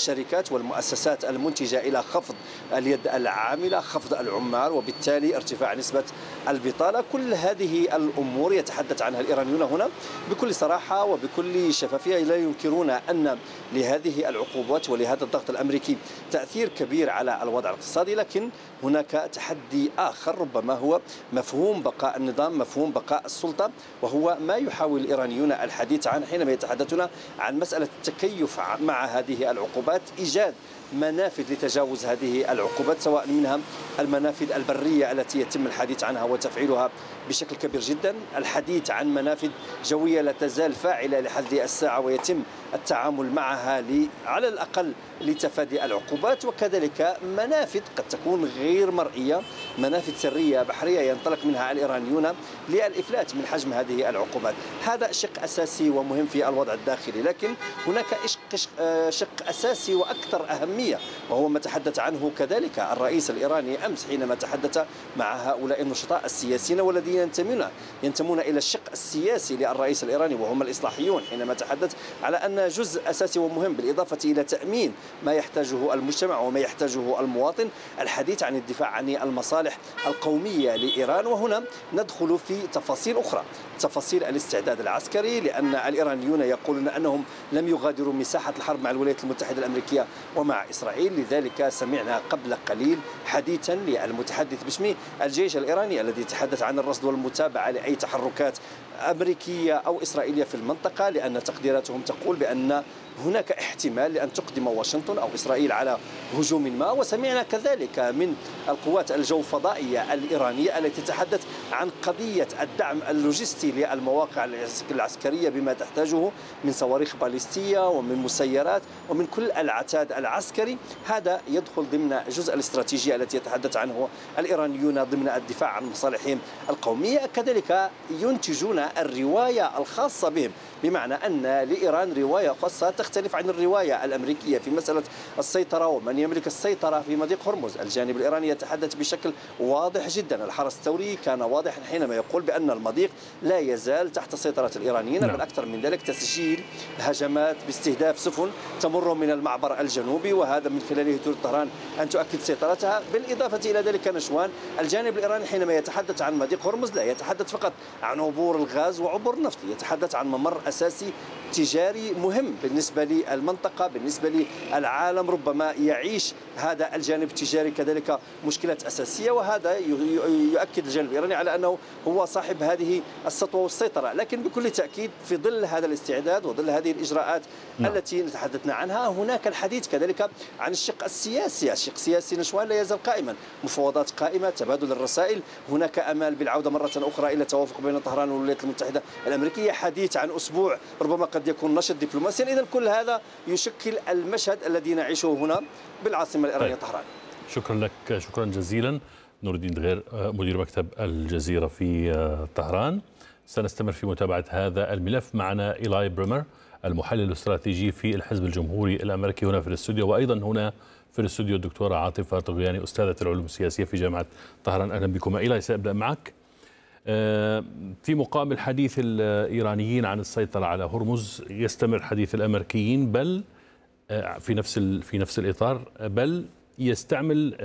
الشركات والمؤسسات المنتجة إلى خفض اليد العاملة، خفض العمال، وبالتالي ارتفاع نسبة البطالة. كل هذه الأمور يتحدث عنها الإيرانيون هنا بكل صراحة وبكل شفافية. لا ينكرون أن لهذه العقوبات ولهذا الضغط الأمريكي تأثير كبير على الوضع الاقتصادي، لكن هناك تحدي آخر ربما هو مفهوم بقاء النظام، مفهوم بقاء السلطة، وهو ما يحاول الإيرانيون الحديث عنه حينما يتحدثون عن مسألة التكيف مع هذه العقوبات، إيجاد منافذ لتجاوز هذه العقوبات، سواء منها المنافذ البرية التي يتم الحديث عنها وتفعيلها بشكل كبير جدا، الحديث عن منافذ جوية لا تزال فاعلة لحد الساعة ويتم التعامل معها على الأقل لتفادي العقوبات، وكذلك منافذ قد تكون غير مرئية، منافذ سرية بحرية ينطلق منها الإيرانيون للإفلات من حجم هذه العقوبات. هذا شق أساسي ومهم في الوضع الداخلي، لكن هناك شق أساسي وأكثر أهمية، وهو ما تحدث عنه كذلك الرئيس الإيراني أمس حينما تحدث مع هؤلاء النشطاء السياسيين والذين ينتمون إلى الشق السياسي للرئيس الإيراني وهم الإصلاحيون، حينما تحدث على أن جزء أساسي ومهم بالإضافة إلى تأمين ما يحتاجه المجتمع وما يحتاجه المواطن، الحديث عن الدفاع عن المصالح القومية لإيران. وهنا ندخل في تفاصيل أخرى، تفاصيل الاستعداد العسكري، لأن الإيرانيون يقولون أنهم لم يغادروا مساحة الحرب مع الولايات المتحدة الأمريكية ومع إسرائيل. لذلك سمعنا قبل قليل حديثا للمتحدث باسم الجيش الإيراني الذي تحدث عن الرصد والمتابعة لأي تحركات أمريكية أو إسرائيلية في المنطقة، لأن تقديراتهم تقول بأن هناك احتمال لأن تقدم واشنطن أو إسرائيل على هجوم ما. وسمعنا كذلك من القوات الجو الفضائية الإيرانية التي تتحدث عن قضية الدعم اللوجستي للمواقع العسكرية بما تحتاجه من صواريخ باليستية ومن مسيرات ومن كل العتاد العسكري. هذا يدخل ضمن جزء الاستراتيجية التي يتحدث عنه الإيرانيون ضمن الدفاع عن مصالحهم القومية. كذلك ينتجون الرواية الخاصة بهم، بمعنى أن لإيران رواية خاصة تختلف عن الرواية الأمريكية في مسألة السيطرة ومن يملك السيطرة في مضيق هرمز. الجانب الإيراني يتحدث بشكل واضح جدا، الحرس الثوري كان واضحا حينما يقول بأن المضيق لا يزال تحت سيطرة الإيرانيين، بل أكثر من ذلك تسجيل هجمات باستهداف سفن تمر من المعبر الجنوبي، وهذا من خلاله تريد طهران أن تؤكد سيطرتها. بالإضافة إلى ذلك نشوان الجانب الإيراني حينما يتحدث عن مضيق هرمز لا يتحدث فقط عن عبور الغاز وعبور النفط، يتحدث عن ممر أساسي تجاري مهم بالنسبة للمنطقة، بالنسبة للعالم. ربما يعيش هذا الجانب التجاري كذلك مشكلات أساسية، وهذا يؤكد الجانب الإيراني على أنه هو صاحب هذه السطوة والسيطرة. لكن بكل تأكيد في ظل هذا الاستعداد وظل هذه الإجراءات التي تحدثنا عنها، هناك الحديث كذلك عن الشق السياسي. الشق السياسي نشوان لا يزال قائما، مفاوضات قائمة، تبادل الرسائل، هناك أمال بالعودة مرة أخرى إلى توافق بين طهران والولايات المتحدة الأمريكية، حديث عن أسبوع ربما قد يكون نشط دبلوماسيا. إذن كل هذا يشكل المشهد الذي نعيشه هنا بالعاصمة الإيرانية طهران. شكرا لك، شكرا جزيلا نور الدين دغير مدير مكتب الجزيرة في طهران. سنستمر في متابعة هذا الملف. معنا إيلاي بريمر المحلل الاستراتيجي في الحزب الجمهوري الأمريكي هنا في الاستوديو، وأيضا هنا في الاستوديو الدكتورة عاطفة طغياني أستاذة العلوم السياسية في جامعة طهران. أهلا بكم. إيلاي، سأبدأ معك. في مقام الحديث الإيرانيين عن السيطرة على هرمز يستمر حديث الأمريكيين، بل في نفس الإطار، بل يستعمل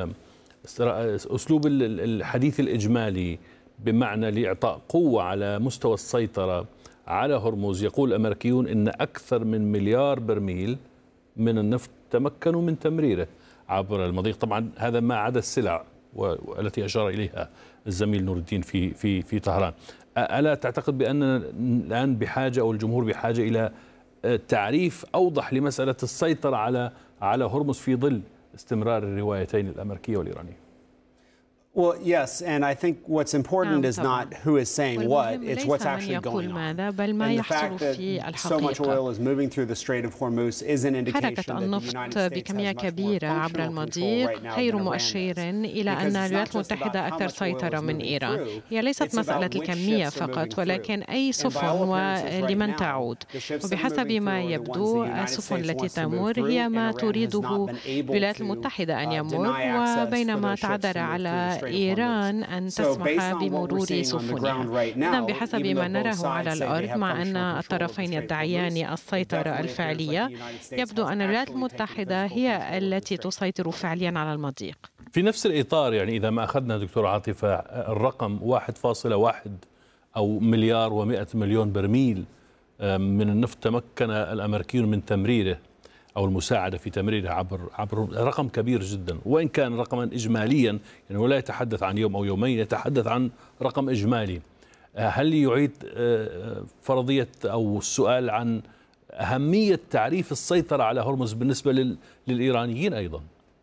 أسلوب الحديث الإجمالي بمعنى لإعطاء قوة على مستوى السيطرة على هرمز. يقول الأمريكيون إن أكثر من مليار برميل من النفط تمكنوا من تمريره عبر المضيق. طبعا هذا ما عدا السلع والتي أشار إليها الزميل نور الدين في طهران. ألا تعتقد بأننا الآن بحاجة أو الجمهور بحاجة إلى تعريف أوضح لمسألة السيطرة على هرمز في ظل استمرار الروايتين الأمريكية والإيرانية؟ Well, yes, and I think what's important is not who is saying what, it's what's actually going on. And the fact that so much oil is moving through the Strait of Hormuz is an indication that the United States has much more functional control right now than Iran does. إلى أن الولايات المتحدة أكثر سيطرة من إيران. هي ليست مسألة الكمية فقط، ولكن أي سفن ولمن تعود. وبحسب ما يبدو السفن التي تمر هي ما تريده الولايات المتحدة أن يمر، وبينما تعذر على إيران أن تسمح بمرور سفنها. إذن بحسب ما نراه على الأرض، مع أن الطرفين يدعيان السيطرة الفعلية، يبدو أن الولايات المتحدة هي التي تسيطر فعليا على المضيق. في نفس الإطار، يعني إذا ما أخذنا دكتور عاطفة الرقم 1.1 أو مليار و100 مليون برميل من النفط تمكن الأمريكيون من تمريره أو المساعدة في تمريره عبر رقم كبير جدا، وإن كان رقما إجماليا، يعني ولا يتحدث عن يوم أو يومين، يتحدث عن رقم إجمالي. هل يعيد فرضية أو السؤال عن أهمية تعريف السيطرة على هرمز بالنسبة للإيرانيين أيضا؟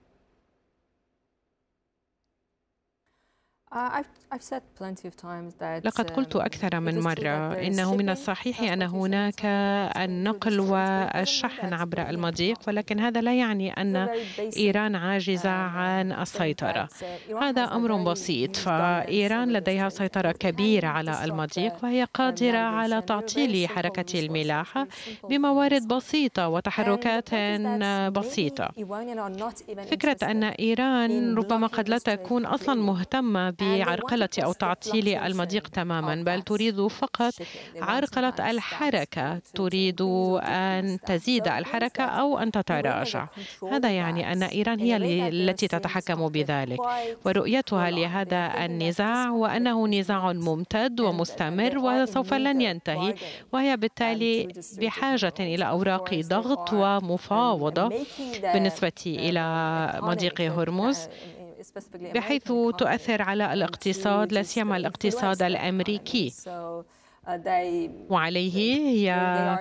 لقد قلت أكثر من مرة إنه من الصحيح أن هناك النقل والشحن عبر المضيق، ولكن هذا لا يعني أن إيران عاجزة عن السيطرة. هذا أمر بسيط، فإيران لديها سيطرة كبيرة على المضيق، وهي قادرة على تعطيل حركة الملاحة بموارد بسيطة وتحركات بسيطة. فكرة أن إيران ربما قد لا تكون أصلا مهتمة بعرقلة أو تعطيل المضيق تماما، بل تريد فقط عرقلة الحركة، تريد أن تزيد الحركة أو أن تتراجع. هذا يعني أن إيران هي التي تتحكم بذلك، ورؤيتها لهذا النزاع وأنه نزاع ممتد ومستمر وسوف لن ينتهي، وهي بالتالي بحاجة إلى أوراق ضغط ومفاوضة بالنسبة إلى مضيق هرمز، بحيث تؤثر على الاقتصاد، لا سيما الاقتصاد الأمريكي. وعليه هي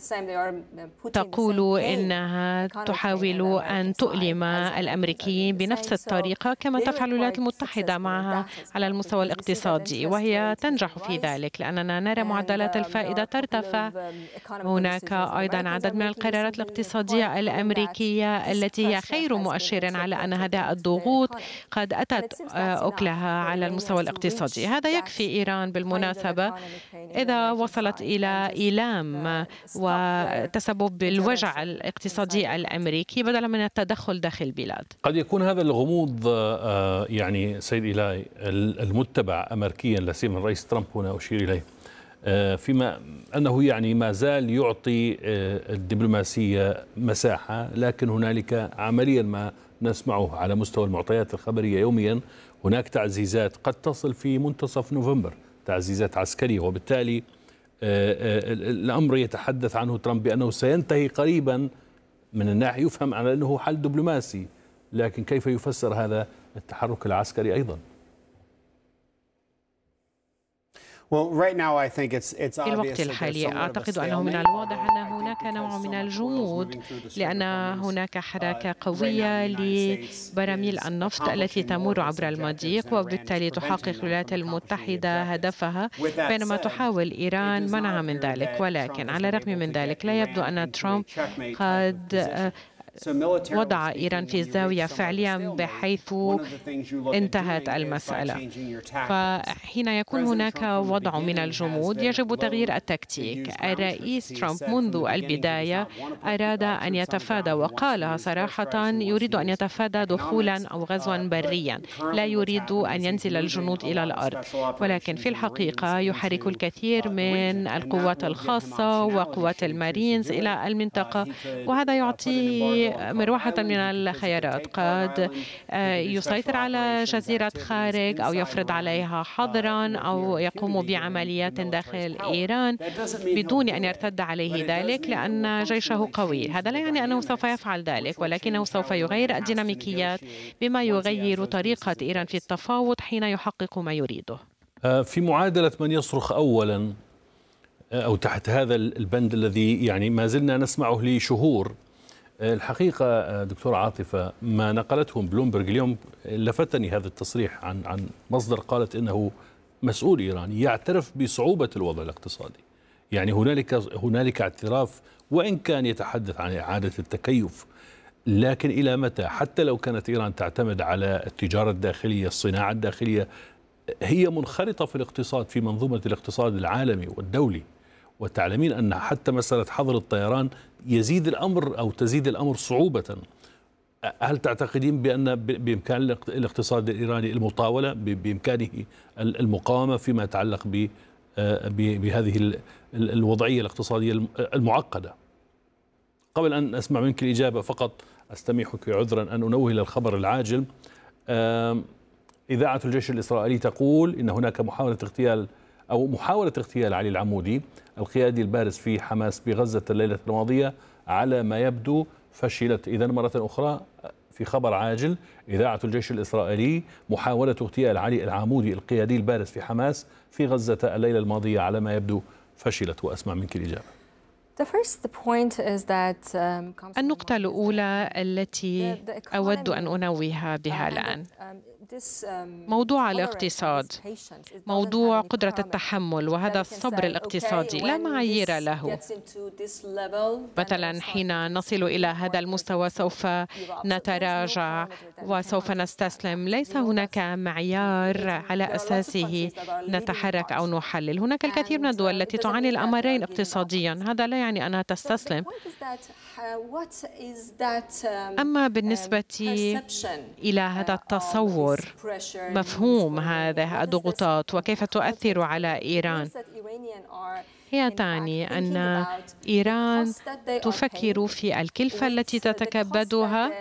تقول إنها تحاول أن تؤلم الأمريكيين بنفس الطريقة كما تفعل الولايات المتحدة معها على المستوى الاقتصادي، وهي تنجح في ذلك لأننا نرى معدلات الفائدة ترتفع. هناك أيضا عدد من القرارات الاقتصادية الأمريكية التي هي خير مؤشر على أن هذه الضغوط قد أتت أكلها على المستوى الاقتصادي. هذا يكفي إيران بالمناسبة إذا وصلت إلى إيلام وتسبب بالوجع الاقتصادي الأمريكي بدلا من التدخل داخل البلاد. قد يكون هذا الغموض يعني سيد إيلاي المتبع أمريكيا، لا سيما الرئيس ترامب هنا أشير إليه، فيما أنه يعني ما زال يعطي الدبلوماسية مساحة، لكن هنالك عمليا ما نسمعه على مستوى المعطيات الخبرية يوميا، هناك تعزيزات قد تصل في منتصف نوفمبر، تعزيزات عسكرية، وبالتالي الأمر يتحدث عنه ترامب بأنه سينتهي قريبا. من الناحية يفهم على أنه حل دبلوماسي، لكن كيف يفسر هذا التحرك العسكري أيضا؟ في الوقت الحالي أعتقد أنه من الواضح أن هناك نوع من الجمود، لأن هناك حركة قوية لبراميل النفط التي تمر عبر المضيق، وبالتالي تحقق الولايات المتحدة هدفها بينما تحاول إيران منعها من ذلك. ولكن على الرغم من ذلك لا يبدو أن ترامب قد وضع إيران في الزاوية فعليا بحيث انتهت المسألة. فحين يكون هناك وضع من الجمود يجب تغيير التكتيك. الرئيس ترامب منذ البداية أراد أن يتفادى، وقالها صراحة، يريد أن يتفادى دخولا أو غزوا بريا، لا يريد أن ينزل الجنود إلى الأرض، ولكن في الحقيقة يحرك الكثير من القوات الخاصة وقوات المارينز إلى المنطقة، وهذا يعطي مروحة من الخيارات. قد يسيطر على جزيرة خارج أو يفرض عليها حظرا أو يقوم بعمليات داخل إيران بدون أن يرتد عليه ذلك لأن جيشه قوي. هذا لا يعني أنه سوف يفعل ذلك، ولكنه سوف يغير الديناميكيات بما يغير طريقة إيران في التفاوض حين يحقق ما يريده. في معادلة من يصرخ أولا أو تحت هذا البند الذي يعني ما زلنا نسمعه لشهور، الحقيقة دكتور عاطفة ما نقلته بلومبرغ اليوم لفتني هذا التصريح عن مصدر قالت إنه مسؤول إيراني يعترف بصعوبة الوضع الاقتصادي. يعني هنالك اعتراف، وإن كان يتحدث عن إعادة التكيف، لكن إلى متى؟ حتى لو كانت إيران تعتمد على التجارة الداخلية، الصناعة الداخلية، هي منخرطة في الاقتصاد، في منظومة الاقتصاد العالمي والدولي، وتعلمين أن حتى مسألة حظر الطيران يزيد الأمر أو تزيد الأمر صعوبة. هل تعتقدين بأن بإمكان الاقتصاد الإيراني المطاولة، بإمكانه المقاومة فيما يتعلق بهذه الوضعية الاقتصادية المعقدة؟ قبل أن أسمع منك الإجابة فقط أستميحك عذرا أن أنوه إلى الخبر العاجل. إذاعة الجيش الإسرائيلي تقول إن هناك محاولة اغتيال علي العمودي القيادي البارز في حماس بغزة الليلة الماضية على ما يبدو فشلت. إذن مرة أخرى في خبر عاجل، إذاعة الجيش الإسرائيلي محاولة اغتيال علي العمودي القيادي البارز في حماس في غزة الليلة الماضية على ما يبدو فشلت. وأسمع منك الإجابة. النقطة الأولى التي أود أن أنوه بها الآن موضوع الاقتصاد، موضوع قدرة التحمل وهذا الصبر الاقتصادي لا معايير له. مثلا حين نصل إلى هذا المستوى سوف نتراجع وسوف نستسلم، ليس هناك معيار على أساسه نتحرك أو نحلل. هناك الكثير من الدول التي تعاني الأمرين اقتصاديا، هذا لا يعني أنها تستسلم. أما بالنسبة إلى هذا التصور، مفهوم هذه الضغوطات وكيف تؤثر على إيران، هي تعني أن إيران تفكر في الكلفة التي تتكبدها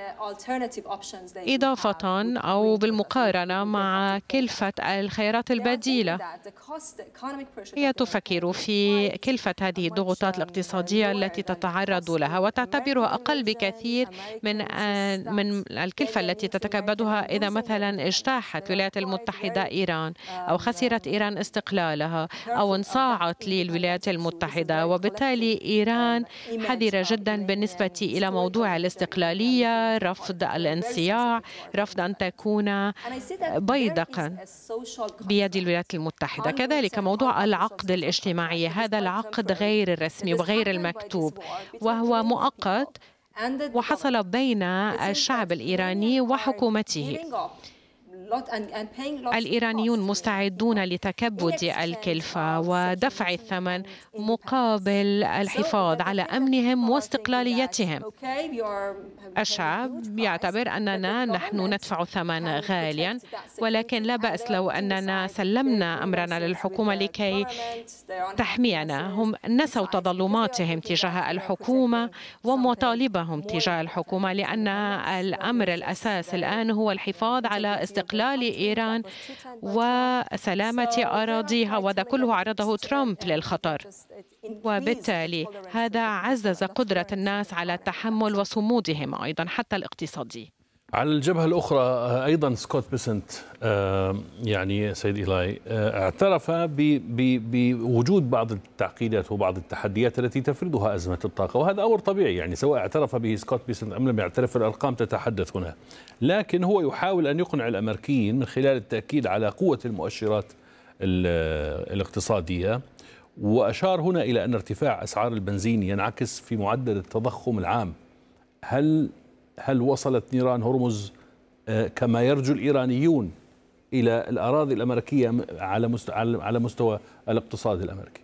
إضافة أو بالمقارنة مع كلفة الخيارات البديلة. هي تفكر في كلفة هذه الضغوطات الاقتصادية التي تتعرض لها وتعتبرها أقل بكثير من الكلفة التي تتكبدها إذا مثلا اجتاحت الولايات المتحدة إيران أو خسرت إيران استقلالها أو انصاعت للولايات المتحدة. وبالتالي إيران حذرة جدا بالنسبة إلى موضوع الاستقلالية، رفض الانصياع، رفض أن تكون بيدقا بيد الولايات المتحدة. كذلك موضوع العقد الاجتماعي، هذا العقد غير الرسمي وغير المكتوب وهو مؤقت وحصل بين الشعب الإيراني وحكومته. الإيرانيون مستعدون لتكبد الكلفة ودفع الثمن مقابل الحفاظ على أمنهم واستقلاليتهم. الشعب يعتبر أننا نحن ندفع ثمن غاليا، ولكن لا بأس لو أننا سلمنا أمرنا للحكومة لكي تحمينا. هم نسوا تظلماتهم تجاه الحكومة ومطالبهم تجاه الحكومة، لأن الأمر الأساس الآن هو الحفاظ على استقلال إيران وسلامة أراضيها، وهذا كله عرضه ترامب للخطر. وبالتالي هذا عزز قدرة الناس على التحمل وصمودهم أيضا حتى الاقتصادي. على الجبهة الأخرى أيضا سكوت بيسنت يعني سيد إيلاي اعترف بوجود بعض التعقيدات وبعض التحديات التي تفرضها أزمة الطاقة، وهذا أمر طبيعي. يعني سواء اعترف به سكوت بيسنت أم لم يعترف، الأرقام تتحدث هنا. لكن هو يحاول أن يقنع الأمريكيين من خلال التأكيد على قوة المؤشرات الاقتصادية، وأشار هنا إلى أن ارتفاع أسعار البنزين ينعكس في معدل التضخم العام. هل وصلت نيران هرمز كما يرجو الإيرانيون إلى الأراضي الأمريكية على مستوى الاقتصاد الأمريكي؟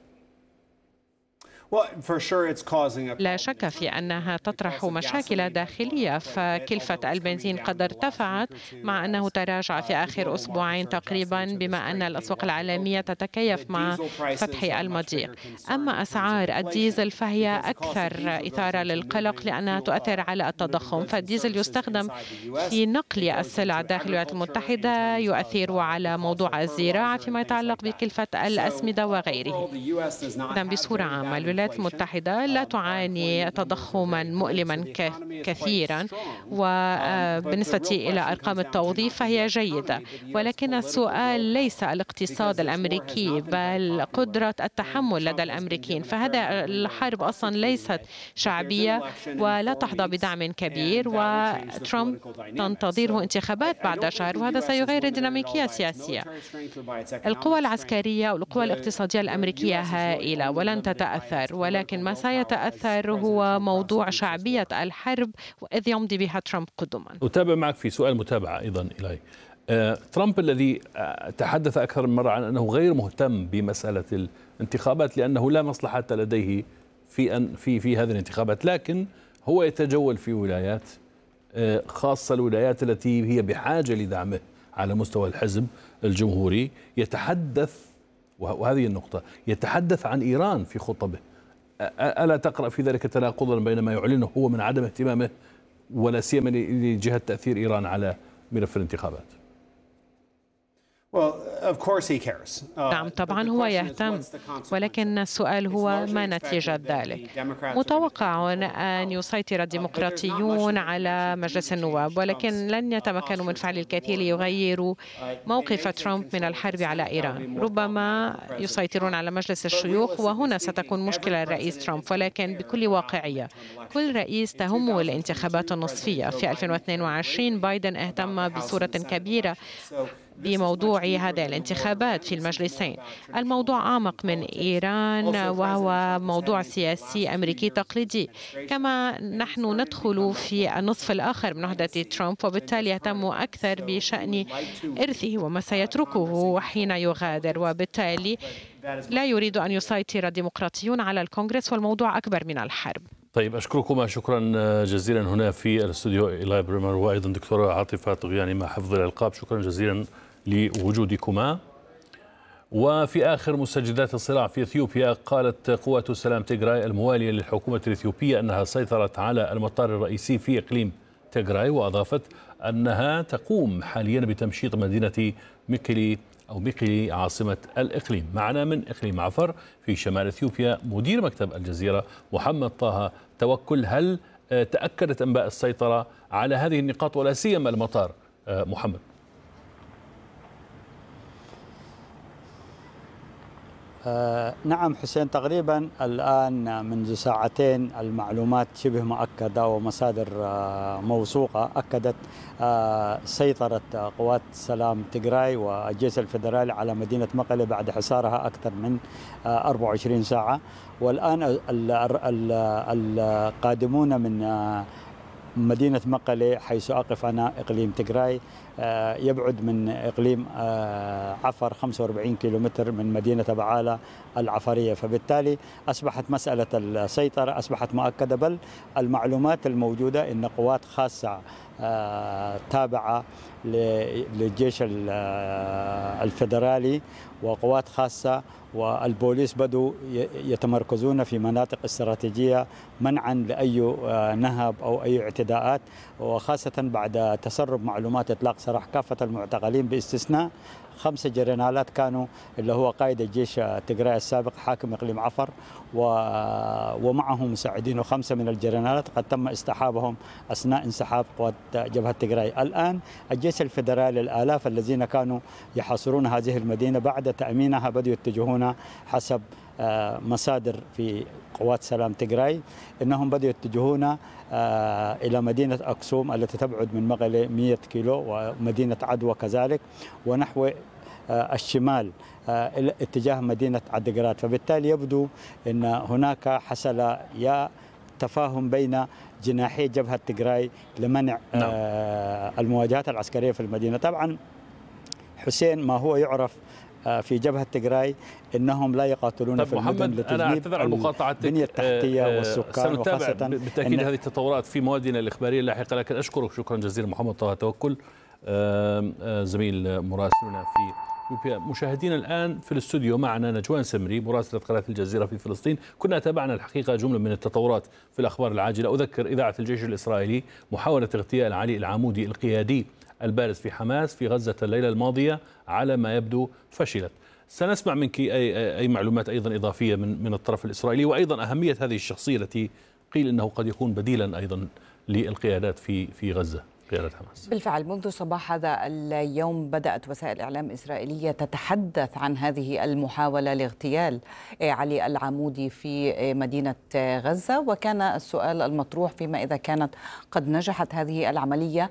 لا شك في أنها تطرح مشاكل داخلية، فكلفة البنزين قد ارتفعت مع أنه تراجع في آخر أسبوعين تقريبا، بما أن الأسواق العالمية تتكيف مع فتح المضيق. أما أسعار الديزل فهي أكثر إثارة للقلق لأنها تؤثر على التضخم، فالديزل يستخدم في نقل السلع داخل الولايات المتحدة، يؤثر على موضوع الزراعة فيما يتعلق بكلفة الأسمدة وغيره. إذن بصورة عامة الولايات المتحدة لا تعاني تضخما مؤلما كثيرا، وبالنسبة إلى أرقام التوظيف فهي جيدة، ولكن السؤال ليس الاقتصاد الأمريكي بل قدرة التحمل لدى الأمريكيين. فهذا الحرب أصلا ليست شعبية ولا تحظى بدعم كبير، وترامب تنتظره انتخابات بعد شهر، وهذا سيغير الديناميكية السياسية. القوى العسكرية والقوى الاقتصادية الأمريكية هائلة ولن تتأثر، ولكن ما سيتأثر هو موضوع شعبية الحرب وإذ يمضي بها ترامب قدما. أتابع معك في سؤال متابعة أيضا إلي. ترامب الذي تحدث أكثر من مرة عن أنه غير مهتم بمسألة الانتخابات لأنه لا مصلحة لديه في هذه الانتخابات، لكن هو يتجول في ولايات خاصة الولايات التي هي بحاجة لدعمه على مستوى الحزب الجمهوري، يتحدث، وهذه النقطة، يتحدث عن إيران في خطبه. ألا تقرأ في ذلك تناقضا بين ما يعلنه هو من عدم اهتمامه ولا سيما لجهة تأثير إيران على ملف الانتخابات؟ نعم طبعا هو يهتم، ولكن السؤال هو ما نتيجة ذلك. متوقع أن يسيطر الديمقراطيون على مجلس النواب، ولكن لن يتمكنوا من فعل الكثير ليغيروا موقف ترامب من الحرب على إيران. ربما يسيطرون على مجلس الشيوخ، وهنا ستكون مشكلة الرئيس ترامب، ولكن بكل واقعية كل رئيس تهمه الانتخابات النصفية. في 2022 بايدن اهتم بصورة كبيرة بموضوع هذه الانتخابات في المجلسين. الموضوع أعمق من إيران، وهو موضوع سياسي أمريكي تقليدي. كما نحن ندخل في النصف الآخر من عهدة ترامب، وبالتالي يهتم أكثر بشأن إرثه وما سيتركه حين يغادر، وبالتالي لا يريد أن يسيطر الديمقراطيون على الكونغرس، والموضوع أكبر من الحرب. طيب أشكركما شكرا جزيلا هنا في الاستوديو إيلاي بريمر، وأيضا دكتورة عاطفة طغياني مع حفظ الألقاب، شكرا جزيلا لوجودكما. وفي آخر مستجدات الصراع في إثيوبيا، قالت قوات سلام تيغراي الموالية للحكومة الإثيوبية أنها سيطرت على المطار الرئيسي في إقليم تيغراي، وأضافت أنها تقوم حاليا بتمشيط مدينة ميكيلي عاصمة الإقليم. معنا من إقليم عفر في شمال إثيوبيا مدير مكتب الجزيرة محمد طه توكل. هل تأكدت أنباء السيطرة على هذه النقاط ولا سيما المطار محمد؟ نعم حسين، تقريبا الآن منذ ساعتين المعلومات شبه مؤكدة ومصادر موثوقة أكدت سيطرة قوات سلام تيغراي والجيش الفيدرالي على مدينة مقلة بعد حصارها أكثر من 24 ساعة. والآن القادمون من مدينة مقلة حيث أقف أنا إقليم تيغراي يبعد من إقليم عفر 45 كيلومتر من مدينة بعالة العفرية، فبالتالي أصبحت مسألة السيطرة أصبحت مؤكدة. بل المعلومات الموجودة أن قوات خاصة تابعة للجيش الفيدرالي وقوات خاصة والبوليس بدوا يتمركزون في مناطق استراتيجية منعا لأي نهب أو أي اعتداءات، وخاصة بعد تسرب معلومات إطلاق سراح كافة المعتقلين باستثناء 5 جنرالات كانوا اللي هو قائد الجيش تيغراي السابق حاكم إقليم عفر ومعه مساعدين، و5 من الجنرالات قد تم استحابهم أثناء انسحاب قوات جبهة تيغراي. الآن الجيش الفيدرالي الآلاف الذين كانوا يحاصرون هذه المدينة بعد تأمينها بدأوا يتجهون حسب مصادر في قوات سلام تيغراي إنهم بدأوا يتجهون إلى مدينة أكسوم التي تبعد من مقلة 100 كيلو، ومدينة عدوى كذلك، ونحو الشمال إلى اتجاه مدينة عدقرات. فبالتالي يبدو أن هناك حصل يا تفاهم بين جناحي جبهة تيغراي لمنع المواجهات العسكرية في المدينة. طبعا حسين ما هو يعرف في جبهة تيغراي انهم لا يقاتلون في المدن لتجنيب البنية التحتية والسكان، وخاصة بالتأكيد هذه التطورات في موادنا الإخبارية اللاحقة. لكن أشكرك شكرا جزيلا محمد طه توكل زميل مراسلنا في إثيوبيا. مشاهدينا الآن في الاستوديو معنا نجوان سمري مراسلة قناة الجزيرة في فلسطين. كنا تابعنا الحقيقة جملة من التطورات في الأخبار العاجلة. أذكر إذاعة الجيش الإسرائيلي محاولة اغتيال علي العمودي القيادي البارز في حماس في غزة الليلة الماضية على ما يبدو فشلت. سنسمع منك أي معلومات أيضا إضافية من الطرف الإسرائيلي، وأيضا أهمية هذه الشخصية التي قيل أنه قد يكون بديلا أيضا للقيادات في غزة، قيادة حماس. بالفعل منذ صباح هذا اليوم بدأت وسائل إعلام إسرائيلية تتحدث عن هذه المحاولة لاغتيال علي العمودي في مدينة غزة، وكان السؤال المطروح فيما إذا كانت قد نجحت هذه العملية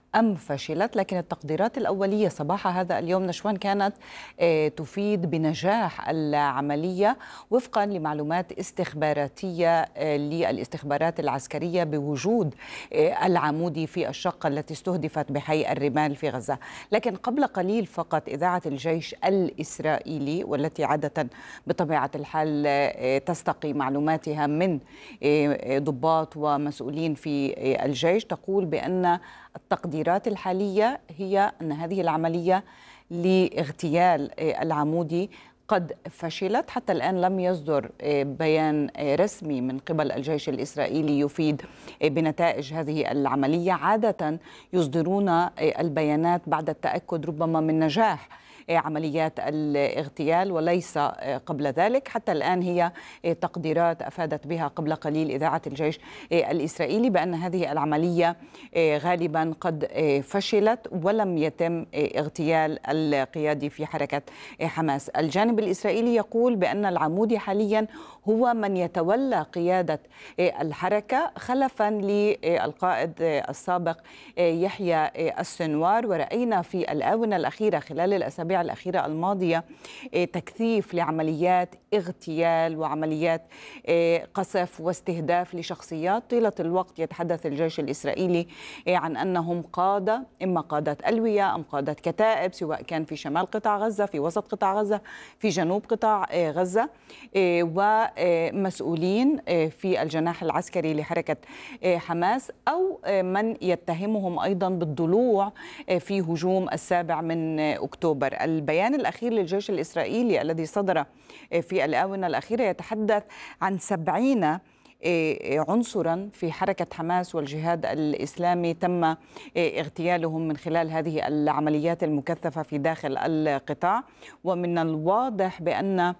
أم فشلت. لكن التقديرات الأولية صباح هذا اليوم نشوان كانت تفيد بنجاح العملية وفقا لمعلومات استخباراتية للاستخبارات العسكرية بوجود العمودي في الشقة التي استهدفت بحي الرمال في غزة. لكن قبل قليل فقط إذاعة الجيش الإسرائيلي، والتي عادة بطبيعة الحال تستقي معلوماتها من ضباط ومسؤولين في الجيش، تقول بأن التقديرات الحالية هي أن هذه العملية لاغتيال العمودي قد فشلت. حتى الآن لم يصدر بيان رسمي من قبل الجيش الإسرائيلي يفيد بنتائج هذه العملية. عادة يصدرون البيانات بعد التأكد ربما من نجاح عمليات الاغتيال وليس قبل ذلك. حتى الآن هي تقديرات أفادت بها قبل قليل إذاعة الجيش الإسرائيلي بأن هذه العملية غالبا قد فشلت ولم يتم اغتيال القيادي في حركة حماس. الجانب الإسرائيلي يقول بأن العمودي حاليا هو من يتولى قيادة الحركة خلفا للقائد السابق يحيى السنوار. ورأينا في الآونة الأخيرة خلال الأسابيع الأخيرة الماضية تكثيف لعمليات اغتيال وعمليات قصف واستهداف لشخصيات. طيلة الوقت يتحدث الجيش الإسرائيلي عن أنهم قادة، إما قادة ألوية أم قادة كتائب، سواء كان في شمال قطاع غزة، في وسط قطاع غزة، في جنوب قطاع غزة، ومسؤولين في الجناح العسكري لحركة حماس، أو من يتهمهم أيضا بالضلوع في هجوم 7 من أكتوبر. البيان الأخير للجيش الإسرائيلي الذي صدر في الآونة الأخيرة يتحدث عن 70 عنصرا في حركة حماس والجهاد الإسلامي تم اغتيالهم من خلال هذه العمليات المكثفة في داخل القطاع. ومن الواضح بأن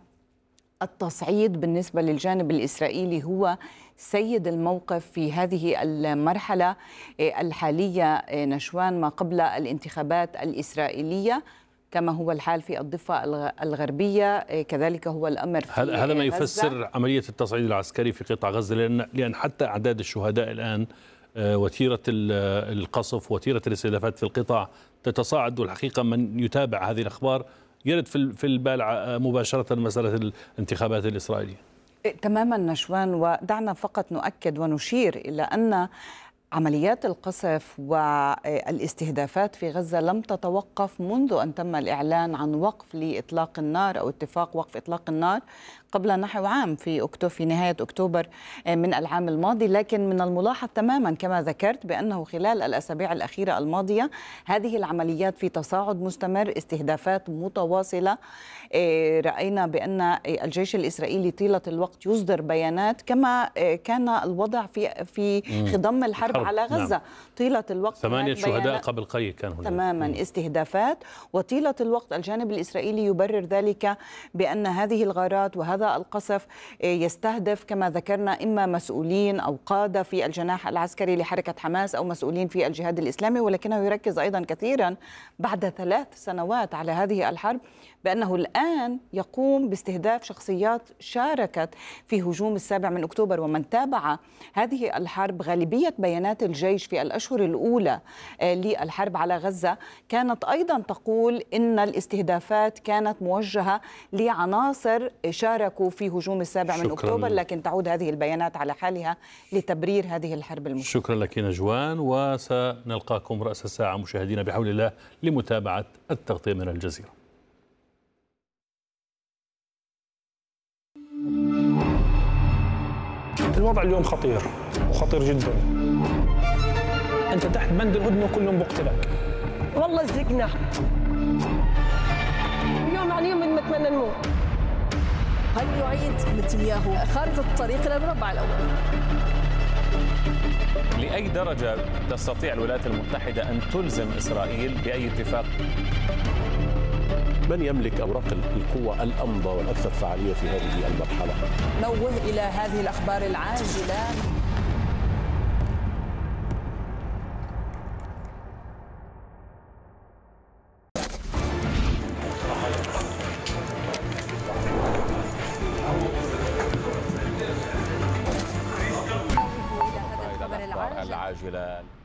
التصعيد بالنسبة للجانب الإسرائيلي هو سيد الموقف في هذه المرحلة الحالية نشوان، ما قبل الانتخابات الإسرائيلية كما هو الحال في الضفة الغربية، كذلك هو الأمر في هذا ما يفسر عملية التصعيد العسكري في قطاع غزة، لأن حتى أعداد الشهداء الآن وتيرة القصف وتيرة الاستهدافات في القطاع تتصاعد. والحقيقة من يتابع هذه الأخبار يرد في البال مباشرة مسألة الانتخابات الإسرائيلية. تماما نشوان، ودعنا فقط نؤكد ونشير إلى أن عمليات القصف والاستهدافات في غزة لم تتوقف منذ أن تم الإعلان عن وقف لإطلاق النار أو اتفاق وقف إطلاق النار قبل نحو عام في نهاية أكتوبر من العام الماضي. لكن من الملاحظ تماما كما ذكرت بأنه خلال الأسابيع الأخيرة الماضية هذه العمليات في تصاعد مستمر، استهدافات متواصلة. رأينا بأن الجيش الإسرائيلي طيلة الوقت يصدر بيانات كما كان الوضع في خضم الحرب على غزة. نعم. طيلة الوقت 8 شهداء قبل قليل كان هناك تماما استهدافات، وطيلة الوقت الجانب الإسرائيلي يبرر ذلك بأن هذه الغارات وهذا القصف يستهدف كما ذكرنا إما مسؤولين أو قادة في الجناح العسكري لحركة حماس أو مسؤولين في الجهاد الإسلامي. ولكنه يركز أيضا كثيرا بعد 3 سنوات على هذه الحرب بأنه الآن يقوم باستهداف شخصيات شاركت في هجوم 7 من أكتوبر. ومن تابع هذه الحرب غالبية بيانات الجيش في الأشهر الأولى للحرب على غزة كانت أيضا تقول إن الاستهدافات كانت موجهة لعناصر شاركوا في هجوم 7 من أكتوبر، لكن تعود هذه البيانات على حالها لتبرير هذه الحرب المستمرة. شكرا لك نجوان، وسنلقاكم رأس الساعة مشاهدينا بحول الله لمتابعة التغطية من الجزيرة. الوضع اليوم خطير وخطير جدا. انت تحت بند الهدنه وكل يوم بقتلك. والله زقنا يوم عن يوم نتمنى الموت. هل يعيد نتنياهو خارطة الطريق إلى المربع الأول؟ لأي درجة تستطيع الولايات المتحدة أن تلزم إسرائيل بأي اتفاق؟ من يملك أوراق القوة الأمضى والأكثر فعالية في هذه المرحلة؟ نوه إلى هذه الأخبار العاجلة. العاجلة